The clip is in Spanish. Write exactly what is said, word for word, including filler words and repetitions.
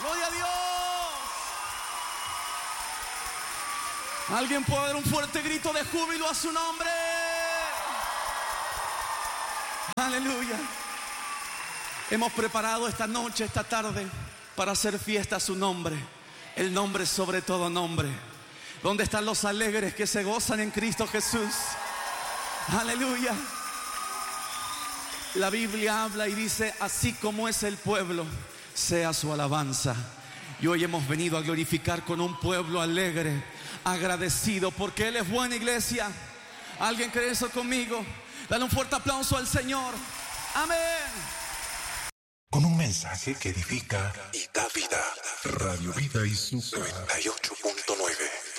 Gloria a Dios. Alguien puede dar un fuerte grito de júbilo a su nombre. Aleluya. Hemos preparado esta noche, esta tarde, para hacer fiesta a su nombre. El nombre sobre todo nombre. ¿Dónde están los alegres que se gozan en Cristo Jesús? Aleluya. La Biblia habla y dice: así como es el pueblo, sea su alabanza. Y hoy hemos venido a glorificar con un pueblo alegre, agradecido, porque Él es buena, iglesia. ¿Alguien cree eso conmigo? Dale un fuerte aplauso al Señor. Amén. Con un mensaje que edifica y da vida. Radio Vida y su noventa y ocho punto nueve.